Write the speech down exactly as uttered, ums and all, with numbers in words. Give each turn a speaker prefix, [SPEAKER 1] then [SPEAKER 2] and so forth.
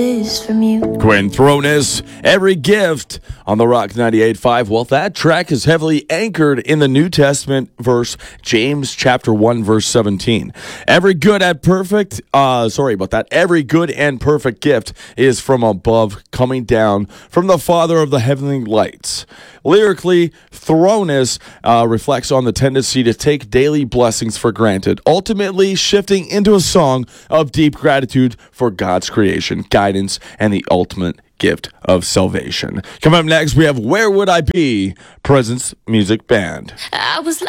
[SPEAKER 1] is from you.
[SPEAKER 2] Gwen Thrones, Every Gift on the Rock ninety-eight point five. Well, that track is heavily anchored in the New Testament verse, James chapter one, verse seventeen. Every good and perfect, uh, sorry about that. Every good and perfect gift is from above, coming down from the Father of the heavenly lights. Lyrically, Thrones uh, reflects on the tendency to take daily blessings for granted, ultimately shifting into a song of deep gratitude for God's creation, guidance, and the ultimate gift of salvation. Coming up next, we have Where Would I Be? Presence Music Band.
[SPEAKER 1] I was